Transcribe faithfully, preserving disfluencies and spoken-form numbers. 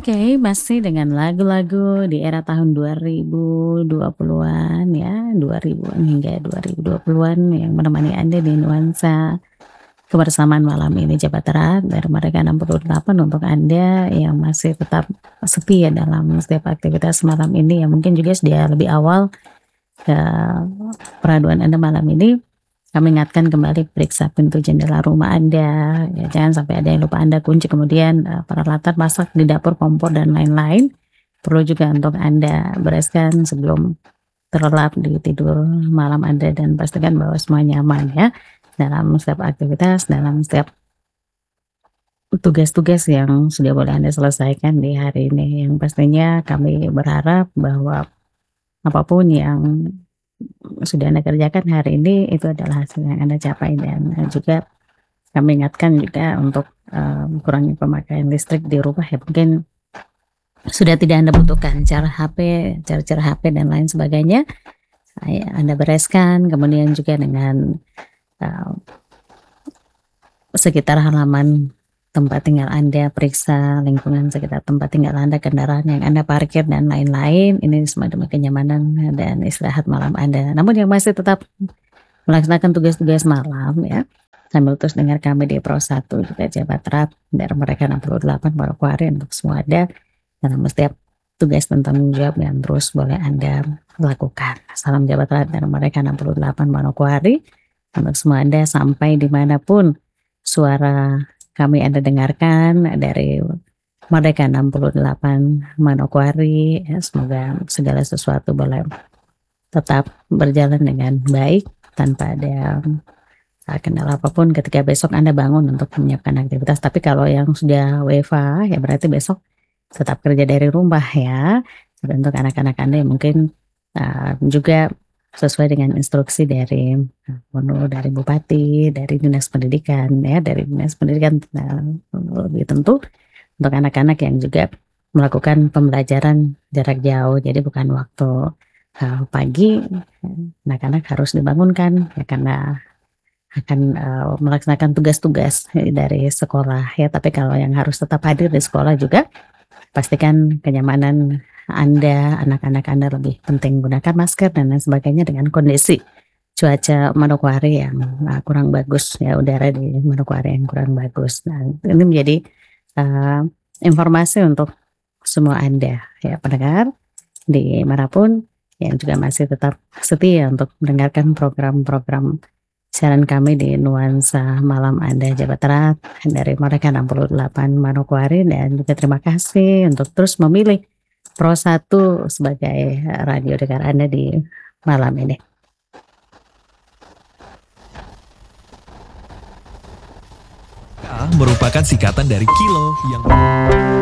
Oke, masih dengan lagu-lagu di era tahun dua ribu dua puluhan ya, dua ribuan hingga dua ribu dua puluhan yang menemani Anda di nuansa kebersamaan malam ini Jabat Erat dari mereka enam puluh delapan untuk Anda yang masih tetap setia dalam setiap aktivitas malam ini yang mungkin juga sudah lebih awal, eee, peraduan Anda malam ini, kami ingatkan kembali periksa pintu jendela rumah Anda, ya jangan sampai ada yang lupa Anda kunci kemudian, eee, peralatan masak di dapur, kompor, dan lain-lain, perlu juga untuk Anda bereskan sebelum terlelap di tidur malam Anda dan pastikan bahwa semua nyaman ya, dalam setiap aktivitas, dalam setiap tugas-tugas yang sudah boleh Anda selesaikan di hari ini, yang pastinya kami berharap bahwa apapun yang sudah Anda kerjakan hari ini itu adalah hasil yang Anda capai dan, eee, juga kami ingatkan juga untuk, eee, kurangi pemakaian listrik di rumah ya mungkin sudah tidak Anda butuhkan cara H P, charger H P dan lain sebagainya, ay Anda bereskan kemudian juga dengan, eee, sekitar halaman tempat tinggal Anda, periksa lingkungan sekitar tempat tinggal Anda, kendaraan yang Anda parkir dan lain-lain, ini semua demi kenyamanan dan istirahat malam Anda. Namun yang masih tetap melaksanakan tugas-tugas malam ya, sambil terus dengar kami di Pro satu juga Jabat Erat dari mereka enam puluh delapan Manokwari untuk semua Anda dalam setiap tugas dan tanggung jawab yang terus boleh Anda lakukan. Salam Jabat Erat dari mereka enam puluh delapan Manokwari untuk semua Anda sampai di mana pun suara kami Anda dengarkan dari Merdeka enam puluh delapan Manokwari ya, semoga segala sesuatu boleh tetap berjalan dengan baik tanpa ada, eee, kendala apapun ketika besok Anda bangun untuk menyiapkan aktivitas. Tapi kalau yang sudah W F H ya berarti besok tetap kerja dari rumah ya. Dan untuk anak-anak Anda yang mungkin, eee, juga sesuai dengan instruksi dari, eee, menu dari bupati, dari dinas pendidikan ya, dari dinas pendidikan, eee, lebih tentu untuk anak-anak yang juga melakukan pembelajaran jarak jauh. Jadi bukan waktu, eee, pagi, anak-anak harus dibangunkan ya karena akan, eee, melaksanakan tugas-tugas dari sekolah ya. Tapi kalau yang harus tetap hadir di sekolah juga, pastikan kenyamanan Anda, anak-anak Anda lebih penting, gunakan masker dan lain sebagainya dengan kondisi cuaca Manokwari yang, eee, kurang bagus ya, udara di Manokwari yang kurang bagus. Nah ini menjadi, eee, informasi untuk semua Anda ya pendengar di mana pun yang juga masih tetap setia untuk mendengarkan program-program siaran kami di nuansa malam Anda Jabat Erat dari mereka enam puluh delapan Manokwari dan juga terima kasih untuk terus memilih Pro satu sebagai radio dengar Anda di malam ini. K merupakan singkatan dari kilo yang